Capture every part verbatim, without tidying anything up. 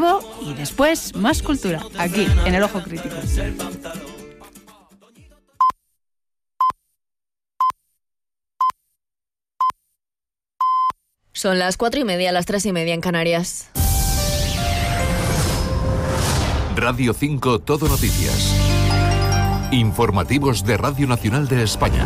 informativo y después más cultura, aquí en El Ojo Crítico. Son las cuatro y media, las tres y media en Canarias. Radio cinco Todo Noticias. Informativos de Radio Nacional de España.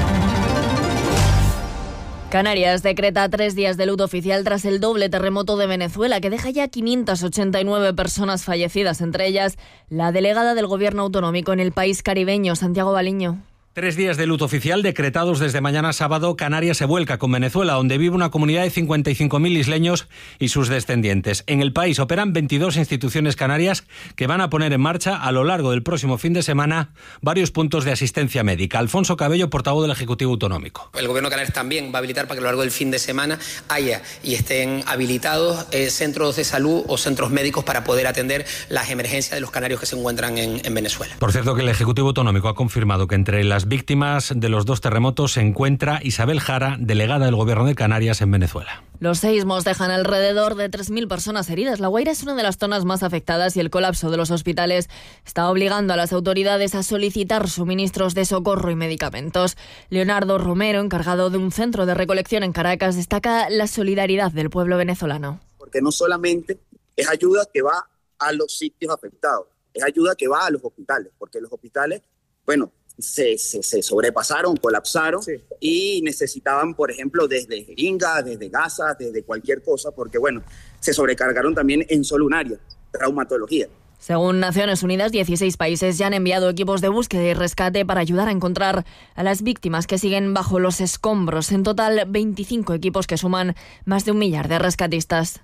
Canarias decreta tres días de luto oficial tras el doble terremoto de Venezuela, que deja ya quinientas ochenta y nueve personas fallecidas, entre ellas la delegada del Gobierno autonómico en el país caribeño, Santiago Baliño. Tres días de luto oficial decretados desde mañana sábado. Canarias se vuelca con Venezuela, donde vive una comunidad de cincuenta y cinco mil isleños y sus descendientes. En el país operan veintidós instituciones canarias que van a poner en marcha a lo largo del próximo fin de semana varios puntos de asistencia médica. Alfonso Cabello, portavoz del Ejecutivo Autonómico. El Gobierno de Canarias también va a habilitar para que a lo largo del fin de semana haya y estén habilitados eh, centros de salud o centros médicos para poder atender las emergencias de los canarios que se encuentran en, en Venezuela. Por cierto, que el Ejecutivo Autonómico ha confirmado que entre las víctimas de los dos terremotos se encuentra Isabel Jara, delegada del Gobierno de Canarias en Venezuela. Los seísmos dejan alrededor de tres mil personas heridas. La Guaira es una de las zonas más afectadas y el colapso de los hospitales está obligando a las autoridades a solicitar suministros de socorro y medicamentos. Leonardo Romero, encargado de un centro de recolección en Caracas, destaca la solidaridad del pueblo venezolano. Porque no solamente es ayuda que va a los sitios afectados, es ayuda que va a los hospitales, porque los hospitales, bueno, Se, se, se sobrepasaron, colapsaron, sí. Y necesitaban, por ejemplo, desde jeringas, desde gasas, desde cualquier cosa, porque bueno, se sobrecargaron también en solo un área, traumatología. Según Naciones Unidas, dieciséis países ya han enviado equipos de búsqueda y rescate para ayudar a encontrar a las víctimas que siguen bajo los escombros. En total, veinticinco equipos que suman más de un millar de rescatistas.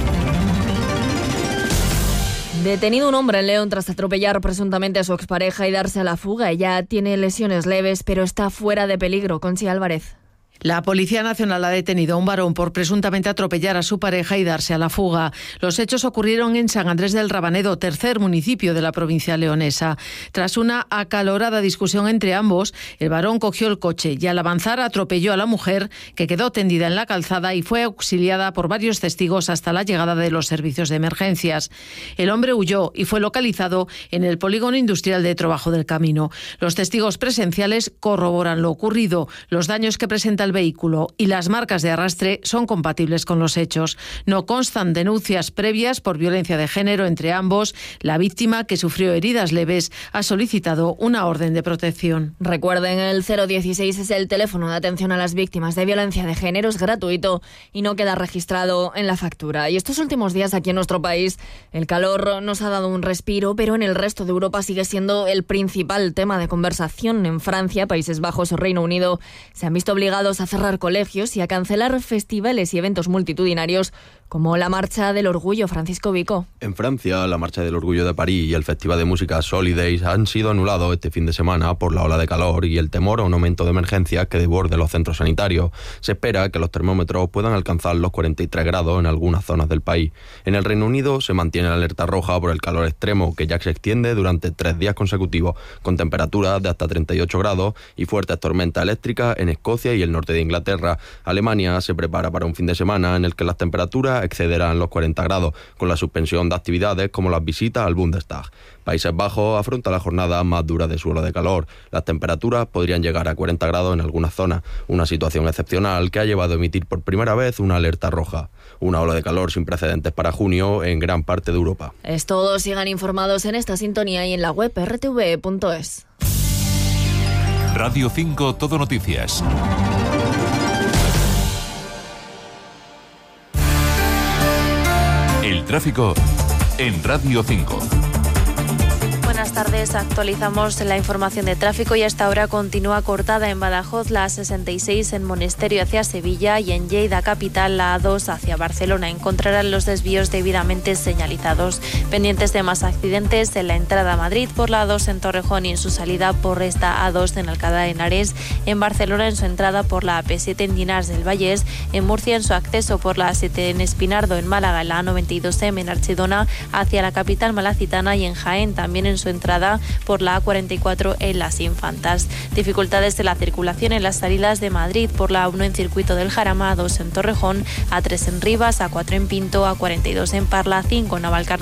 Detenido un hombre en León tras atropellar presuntamente a su expareja y darse a la fuga. Ella tiene lesiones leves, pero está fuera de peligro. Conchi Álvarez. La Policía Nacional ha detenido a un varón por presuntamente atropellar a su pareja y darse a la fuga. Los hechos ocurrieron en San Andrés del Rabanedo, tercer municipio de la provincia leonesa. Tras una acalorada discusión entre ambos, el varón cogió el coche y al avanzar atropelló a la mujer, que quedó tendida en la calzada y fue auxiliada por varios testigos hasta la llegada de los servicios de emergencias. El hombre huyó y fue localizado en el polígono industrial de Trobajo del Camino. Los testigos presenciales corroboran lo ocurrido. Los daños que presenta el vehículo y las marcas de arrastre son compatibles con los hechos. No constan denuncias previas por violencia de género entre ambos. La víctima, que sufrió heridas leves, ha solicitado una orden de protección. Recuerden, el cero dieciséis es el teléfono de atención a las víctimas de violencia de género, es gratuito y no queda registrado en la factura. Y estos últimos días aquí en nuestro país el calor nos ha dado un respiro, pero en el resto de Europa sigue siendo el principal tema de conversación. En Francia, Países Bajos o Reino Unido se han visto obligados a cerrar colegios y a cancelar festivales y eventos multitudinarios como la Marcha del Orgullo. Francisco Vico. En Francia, la Marcha del Orgullo de París y el Festival de Música Solidays han sido anulados este fin de semana por la ola de calor y el temor a un aumento de emergencias que desborde los centros sanitarios. Se espera que los termómetros puedan alcanzar los cuarenta y tres grados en algunas zonas del país. En el Reino Unido se mantiene la alerta roja por el calor extremo, que ya se extiende durante tres días consecutivos, con temperaturas de hasta treinta y ocho grados y fuertes tormentas eléctricas en Escocia y el norte de Inglaterra. Alemania se prepara para un fin de semana en el que las temperaturas excederán los cuarenta grados, con la suspensión de actividades como las visitas al Bundestag. Países Bajos afronta la jornada más dura de su ola de calor. Las temperaturas podrían llegar a cuarenta grados en algunas zonas, una situación excepcional que ha llevado a emitir por primera vez una alerta roja. Una ola de calor sin precedentes para junio en gran parte de Europa. Es todo, sigan informados en esta sintonía y en la web erre te ve punto es. Radio cinco Todo Noticias. El tráfico en Radio cinco. Buenas tardes, actualizamos la información de tráfico y hasta ahora continúa cortada en Badajoz la sesenta y seis en Monesterio hacia Sevilla y en Lleida capital la A dos hacia Barcelona. Encontrarán los desvíos debidamente señalizados. Pendientes de más accidentes en la entrada a Madrid por la A dos en Torrejón y en su salida por esta A dos en Alcalá de Henares, en Barcelona en su entrada por la A P siete en Llinars del Vallés, en Murcia en su acceso por la A siete en Espinardo, en Málaga en la A noventa y dos eme en Archidona hacia la capital malacitana y en Jaén también en su entrada por la A cuarenta y cuatro en Las Infantas. Dificultades de la circulación en las salidas de Madrid por la A uno en Circuito del Jarama, A dos en Torrejón, A tres en Rivas, A cuatro en Pinto, A cuarenta y dos en Parla, cinco en Navalcarnero